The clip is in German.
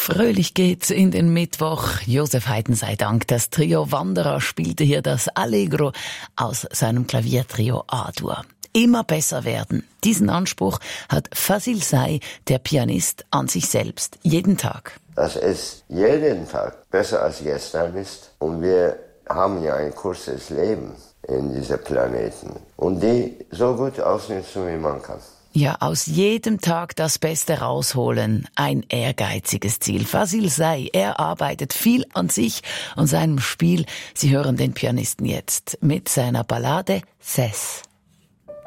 Fröhlich geht's in den Mittwoch. Josef Haydn sei Dank. Das Trio Wanderer spielte hier das Allegro aus seinem Klaviertrio A-Dur. Immer besser werden. Diesen Anspruch hat Fazil Say, der Pianist, an sich selbst. Jeden Tag. Dass es jeden Tag besser als gestern ist. Und wir haben ja ein kurzes Leben in diesem Planeten. Und die so gut ausnutzen, wie man kann. Ja, aus jedem Tag das Beste rausholen. Ein ehrgeiziges Ziel. Fazil Say, er arbeitet viel an sich und seinem Spiel. Sie hören den Pianisten jetzt mit seiner Ballade Cesse.